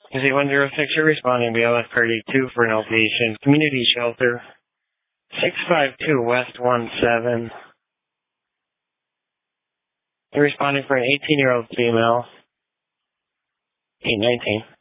Is 106, you're responding BLS 32 for an outpatient community shelter. 652 West 17. You're responding for an 18-year-old female. 819.